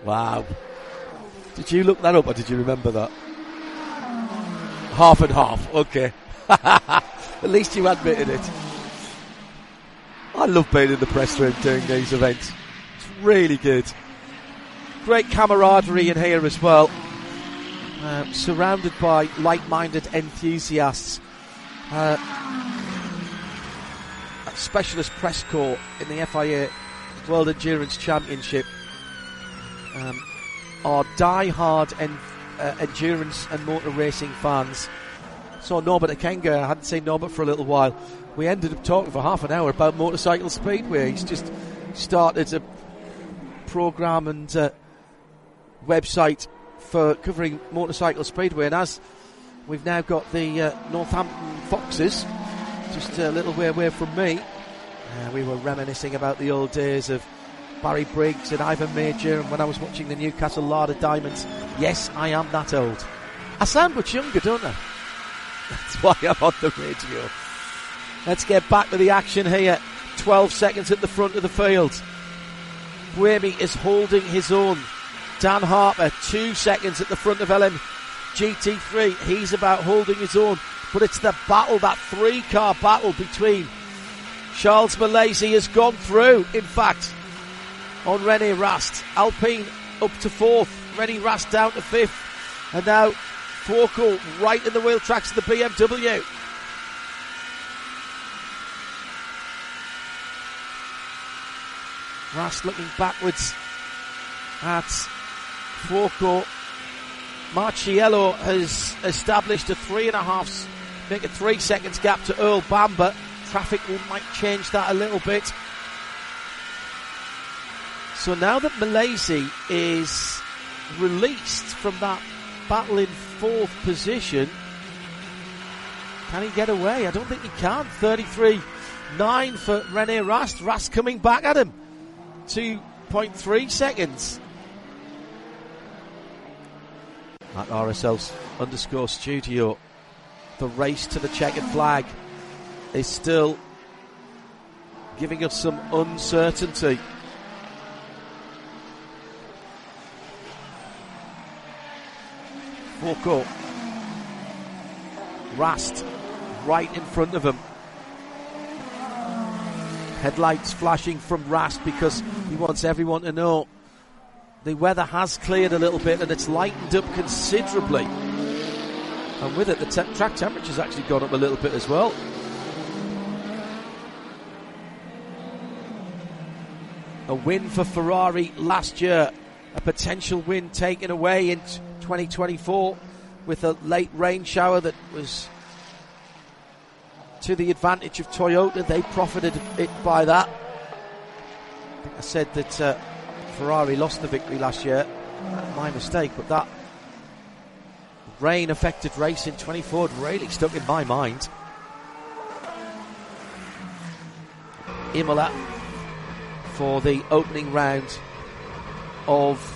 Wow. Did you look that up or did you remember that? Half and half, okay. At least you admitted it. I love being in the press room doing these events. It's really good. Great camaraderie in here as well. Surrounded by like-minded enthusiasts. A specialist press corps in the FIA World Endurance Championship. Are die-hard endurance and motor racing fans. Saw Norbert Akenga. I hadn't seen Norbert for a little while. We ended up talking for half an hour about motorcycle speedway. He's just started a programme and website for covering motorcycle speedway, and as we've now got the Northampton Foxes just a little way away from me, we were reminiscing about the old days of Barry Briggs and Ivan Major, and when I was watching the Newcastle Larder Diamonds. Yes, I am that old. I sound much younger, don't I? That's why I'm on the radio. Let's get back to the action here. 12 seconds at the front of the field. Buemi is holding his own. Dan Harper, 2 seconds at the front of LM GT3. He's about holding his own. But it's the battle, that three-car battle between Charles Mallazy has gone through, in fact, on René Rast. Alpine up to fourth. René Rast down to fifth. And now Fourcault right in the wheel tracks of the BMW. Rast looking backwards at Fourcault. Marciello has established a 3 seconds gap to Earl Bamber. Traffic might change that a little bit. So now that Mallazy is released from that battle in fourth position, can he get away? I don't think he can. 33.9 for René Rast. Rast coming back at him. 2.3 seconds. At RSL_studio, the race to the checkered flag is still giving us some uncertainty. Fourcault. Rast right in front of him. Headlights flashing from Rast because he wants everyone to know the weather has cleared a little bit and it's lightened up considerably. And with it, the track temperature's actually gone up a little bit as well. A win for Ferrari last year. A potential win taken away in 2024 with a late rain shower that was to the advantage of Toyota. They profited it by that. I think I said that Ferrari lost the victory last year. My mistake, but that rain affected race in 24 really stuck in my mind. Imola for the opening round of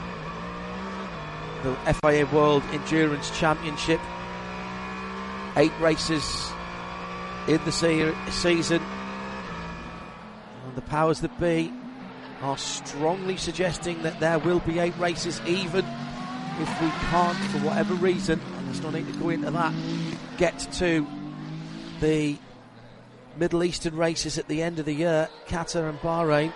the FIA World Endurance Championship. 8 races in the season, and the powers that be are strongly suggesting that there will be 8 races, even if we can't, for whatever reason, and there's no need to go into that, get to the Middle Eastern races at the end of the year, Qatar and Bahrain.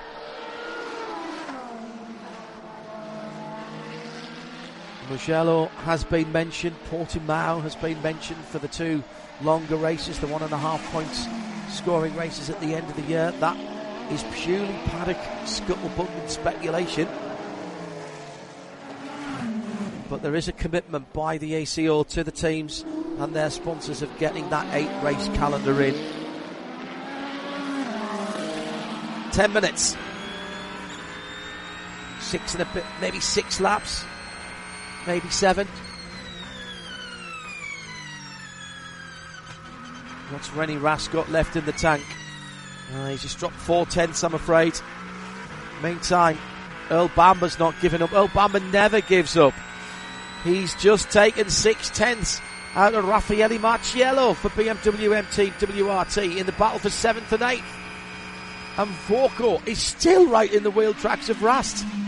Mugello has been mentioned, Portimao has been mentioned for the 2 longer races, the 1.5 points scoring races at the end of the year. That is purely paddock scuttlebutt and speculation. But there is a commitment by the ACO to the teams and their sponsors of getting that 8 race calendar in. 10 minutes. 6 and a bit, maybe 6 laps. Maybe 7. What's René Rast got left in the tank? He's just dropped 4/10, I'm afraid. Meantime, Earl Bamber's not giving up. Earl Bamber never gives up. He's just taken 6/10 out of Raffaele Marciello for BMW MT WRT in the battle for 7th and 8th. And Fourcault is still right in the wheel tracks of Rast.